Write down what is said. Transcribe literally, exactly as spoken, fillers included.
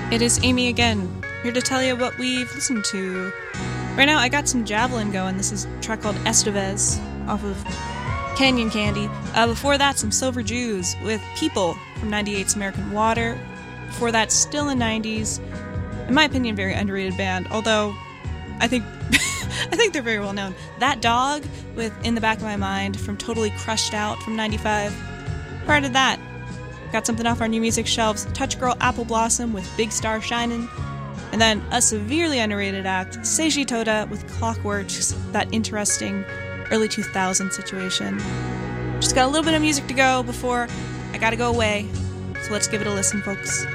It is Amy again, here to tell you what we've listened to. Right now, I got some Javelin going. This is a track called Estevez off of Canyon Candy. Uh, before that, some Silver Jews with People from ninety-eight's American Water. Before that, still in nineties. In my opinion, very underrated band, although I think I think they're very well known. That Dog with In the Back of My Mind from Totally Crushed Out from ninety-five. Prior to that, got something off our new music shelves, Touch Girl Apple Blossom with Big Star Shinin', and then a severely underrated act, Seiji Toda with Clockworks, that interesting early two thousands situation. Just got a little bit of music to go before I gotta go away, so let's give it a listen, folks.